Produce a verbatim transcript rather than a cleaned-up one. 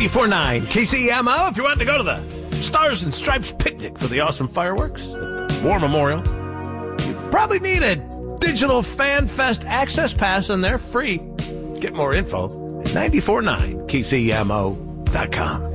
ninety-four point nine K C M O. If you want to go to the Stars and Stripes picnic for the awesome fireworks at the War Memorial, you probably need a digital Fan Fest access pass, and they're free. Get more info at ninety-four point nine K C M O dot com.